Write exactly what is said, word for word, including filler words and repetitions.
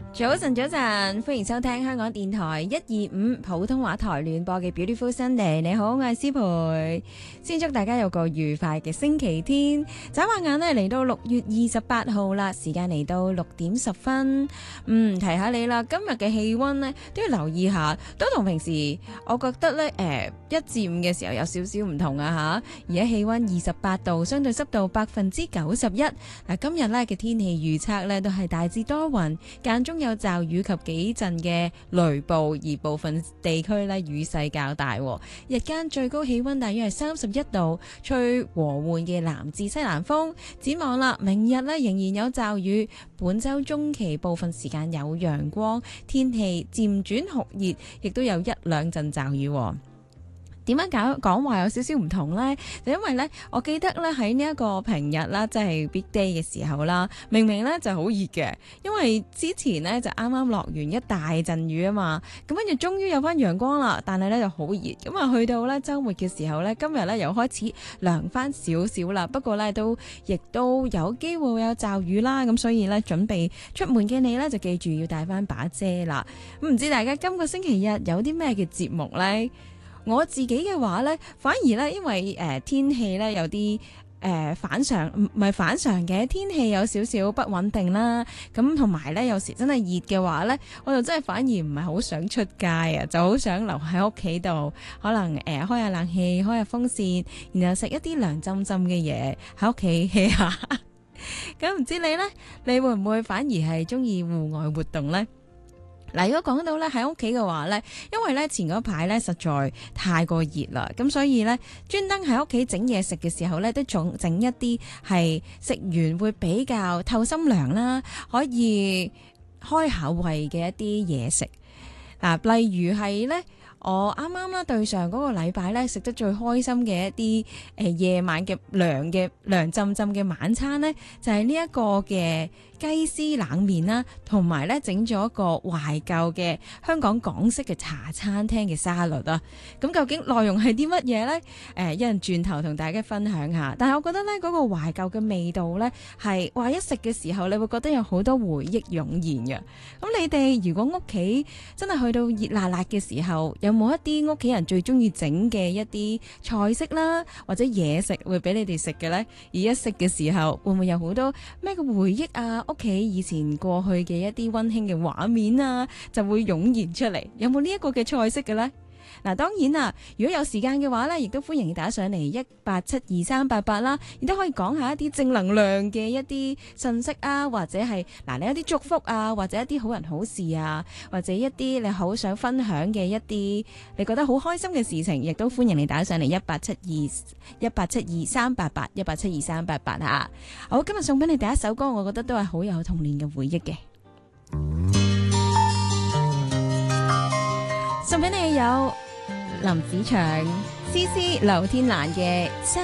早晨，早晨，歡迎收聽香港電台一二五普通話台聯播嘅 Beautiful Sunday。你好，我係思培，先祝大家有個愉快嘅星期天。眨下眼呢，嚟到六月二十八號啦，時間嚟到六點十分。嗯，提下你啦，今日嘅氣溫呢都要留意下，都同平時我覺得呢，誒、呃、一至五嘅時候有少少唔同啊吓。而家氣溫二十八度，相對濕度百分之九十一。嗱，今日呢嘅天氣預測呢都係大致多雲，間中有驟雨及幾陣嘅雷暴，而部分地區咧雨勢較大。日間最高氣溫大約係三十一度，吹和緩嘅南至西南風。展望啦，明日咧仍然有驟雨，本周中期部分時間有陽光，天氣漸轉酷熱，亦都有一兩陣驟雨。點解講講話有少少唔同呢？就因為呢，我記得咧喺呢一個平日啦，即係 big day 嘅時候啦，明明呢就好熱嘅，因為之前呢就啱啱落完一大陣雨啊嘛，咁跟住終於有翻陽光啦，但係呢就好熱，咁啊去到呢週末嘅時候呢，今日呢又開始涼翻少少啦，不過呢都亦都有機會會有驟雨啦，咁所以呢，準備出門嘅你呢，就記住要帶翻把遮啦。咁唔知大家今個星期日有啲咩嘅節目呢？我自己嘅話呢，反而呢，因為誒、呃、天氣呢有啲誒、呃、反常，唔唔係反常嘅，天氣有少少不穩定啦。咁同埋呢，有時真係熱嘅話呢，我就真係反而唔係好想出街啊，就好想留喺屋企度，可能誒、呃、開下冷氣，開下風扇，然後食一啲涼浸浸嘅嘢喺屋企 hea 下。咁唔知你呢？你會唔會反而係中意戶外活動呢？嗱，如果講到咧喺屋企嘅話咧，因為咧前嗰排咧實在太過熱啦，咁所以咧專登喺屋企整嘢食嘅時候咧，都仲整一啲係食完會比較透心涼啦，可以開下胃嘅一啲嘢食。嗱，例如係咧，我啱啱啦對上嗰個禮拜咧食得最開心嘅一啲誒、呃、夜晚嘅涼嘅涼浸浸嘅晚餐咧，就係呢一個嘅雞絲冷麵啦，同埋咧整咗一個懷舊嘅香港港式嘅茶餐廳嘅沙律啊！咁究竟內容係啲乜嘢呢？誒、呃，一陣轉頭同大家分享下。但係我覺得咧嗰、那個懷舊嘅味道咧，係話一食嘅時候，你會覺得有好多回憶湧現嘅。咁你哋如果屋企真係去到熱辣辣嘅時候，有冇一啲屋企人最中意整嘅一啲菜式啦，或者嘢食會俾你哋食嘅呢？而一食嘅時候，會唔會有好多咩嘅回憶啊？屋企以前過去嘅一啲溫馨嘅畫面啊，就會湧現出嚟。有冇呢一個嘅菜式嘅呢？嗱，當然啦，如果有時間嘅話呢，亦都歡迎打上嚟一八七二三八八啦，亦都可以講下一啲正能量嘅一啲信息啊，或者係嗱你一啲祝福啊，或者一啲好人好事啊，或者一啲你好想分享嘅一啲你覺得好開心嘅事情，亦都歡迎你打上嚟一八七二一八七二三八八一八七二三八八吓。好，今日送俾你第一首歌，我覺得都係好有童年嘅回憶嘅，送俾你有林子祥、詩詩、劉天蘭嘅。